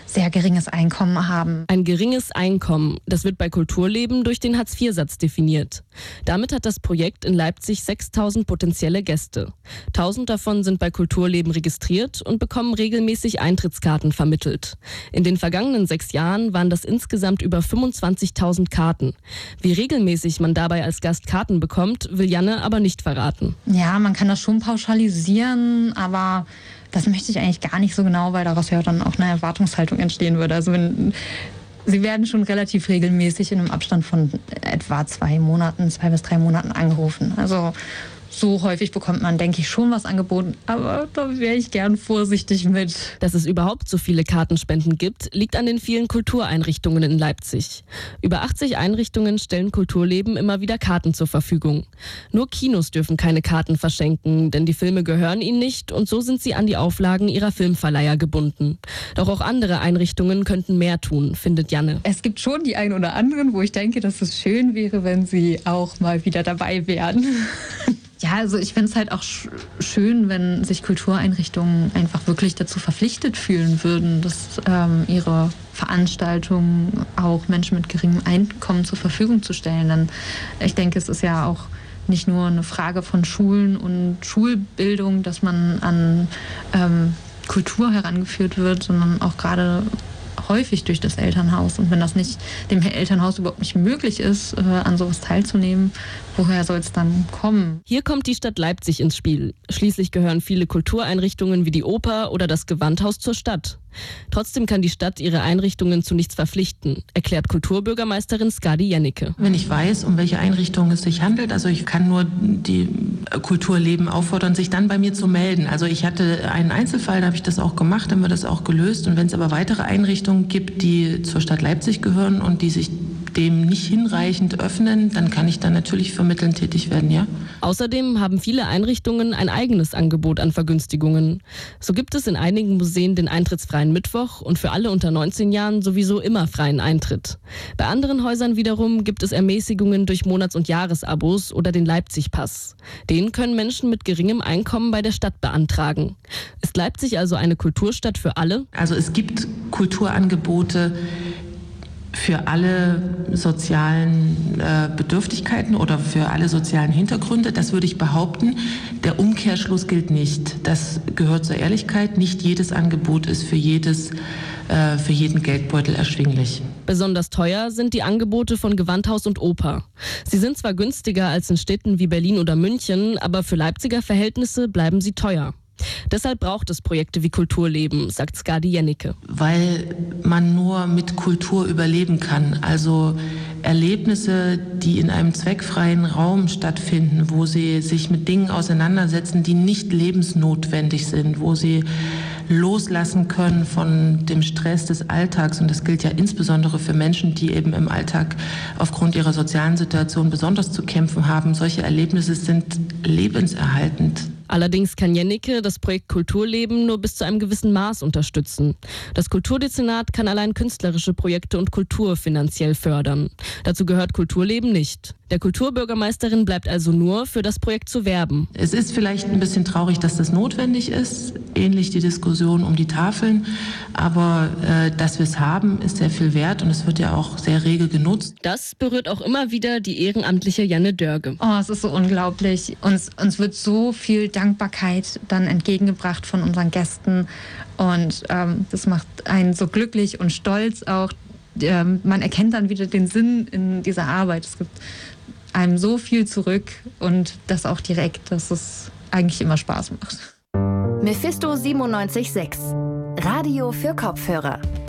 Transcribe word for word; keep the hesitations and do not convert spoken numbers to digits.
sehr geringes Einkommen haben. Ein geringes Einkommen, das wird bei Kulturleben durch den Hartz vier Satz definiert. Damit hat das Projekt in Leipzig sechstausend potenzielle Gäste. tausend davon sind bei Kulturleben registriert und bekommen regelmäßig Eintrittskarten vermittelt. In den vergangenen sechs Jahren waren das insgesamt über fünfundzwanzigtausend Karten. Wie regelmäßig man dabei als Gast Karten bekommt, will Janne aber nicht verraten. Ja, man kann das schon pauschalisieren, aber das möchte ich eigentlich gar nicht so genau, weil daraus ja dann auch eine Erwartungshaltung entstehen würde. Also wenn, sie werden schon relativ regelmäßig in einem Abstand von etwa zwei Monaten, zwei bis drei Monaten angerufen. Also so häufig bekommt man, denke ich, schon was angeboten, aber da wäre ich gern vorsichtig mit. Dass es überhaupt so viele Kartenspenden gibt, liegt an den vielen Kultureinrichtungen in Leipzig. Über achtzig Einrichtungen stellen Kulturleben immer wieder Karten zur Verfügung. Nur Kinos dürfen keine Karten verschenken, denn die Filme gehören ihnen nicht und so sind sie an die Auflagen ihrer Filmverleiher gebunden. Doch auch andere Einrichtungen könnten mehr tun, findet Janne. Es gibt schon die einen oder anderen, wo ich denke, dass es schön wäre, wenn sie auch mal wieder dabei wären. Ja, also ich finde es halt auch sch- schön, wenn sich Kultureinrichtungen einfach wirklich dazu verpflichtet fühlen würden, dass ähm, ihre Veranstaltungen auch Menschen mit geringem Einkommen zur Verfügung zu stellen. Denn ich denke, es ist ja auch nicht nur eine Frage von Schulen und Schulbildung, dass man an ähm, Kultur herangeführt wird, sondern auch gerade häufig durch das Elternhaus. Und wenn das nicht dem Elternhaus überhaupt nicht möglich ist, äh, an sowas teilzunehmen, woher soll es dann kommen? Hier kommt die Stadt Leipzig ins Spiel. Schließlich gehören viele Kultureinrichtungen wie die Oper oder das Gewandhaus zur Stadt. Trotzdem kann die Stadt ihre Einrichtungen zu nichts verpflichten, erklärt Kulturbürgermeisterin Skadi Jennecke. Wenn ich weiß, um welche Einrichtungen es sich handelt, also ich kann nur die Kulturleben auffordern, sich dann bei mir zu melden. Also ich hatte einen Einzelfall, da habe ich das auch gemacht, haben wir das auch gelöst. Und wenn es aber weitere Einrichtungen gibt, die zur Stadt Leipzig gehören und die sich dem nicht hinreichend öffnen, dann kann ich da natürlich vermittelnd tätig werden, ja. Außerdem haben viele Einrichtungen ein eigenes Angebot an Vergünstigungen. So gibt es in einigen Museen den eintrittsfreien Mittwoch und für alle unter neunzehn Jahren sowieso immer freien Eintritt. Bei anderen Häusern wiederum gibt es Ermäßigungen durch Monats- und Jahresabos oder den Leipzig-Pass. Den können Menschen mit geringem Einkommen bei der Stadt beantragen. Ist Leipzig also eine Kulturstadt für alle? Also es gibt Kulturangebote für alle sozialen äh, Bedürftigkeiten oder für alle sozialen Hintergründe, das würde ich behaupten. Der Umkehrschluss gilt nicht. Das gehört zur Ehrlichkeit. Nicht jedes Angebot ist für jedes, äh, für jeden Geldbeutel erschwinglich. Besonders teuer sind die Angebote von Gewandhaus und Oper. Sie sind zwar günstiger als in Städten wie Berlin oder München, aber für Leipziger Verhältnisse bleiben sie teuer. Deshalb braucht es Projekte wie Kulturleben, sagt Skadi Jennecke. Weil man nur mit Kultur überleben kann. Also Erlebnisse, die in einem zweckfreien Raum stattfinden, wo sie sich mit Dingen auseinandersetzen, die nicht lebensnotwendig sind, wo sie loslassen können von dem Stress des Alltags. Und das gilt ja insbesondere für Menschen, die eben im Alltag aufgrund ihrer sozialen Situation besonders zu kämpfen haben. Solche Erlebnisse sind lebenserhaltend. Allerdings kann Jennecke das Projekt Kulturleben nur bis zu einem gewissen Maß unterstützen. Das Kulturdezernat kann allein künstlerische Projekte und Kultur finanziell fördern. Dazu gehört Kulturleben nicht. Der Kulturbürgermeisterin bleibt also nur, für das Projekt zu werben. Es ist vielleicht ein bisschen traurig, dass das notwendig ist, ähnlich die Diskussion um die Tafeln. Aber äh, dass wir es haben, ist sehr viel wert und es wird ja auch sehr rege genutzt. Das berührt auch immer wieder die ehrenamtliche Janne Dörge. Oh, es ist so unglaublich. Uns, uns wird so viel Dankbarkeit dann entgegengebracht von unseren Gästen und ähm, das macht einen so glücklich und stolz auch. Ähm, man erkennt dann wieder den Sinn in dieser Arbeit. Es gibt einem so viel zurück und das auch direkt, dass es eigentlich immer Spaß macht. Mephisto siebenundneunzig Komma sechs. Radio für Kopfhörer.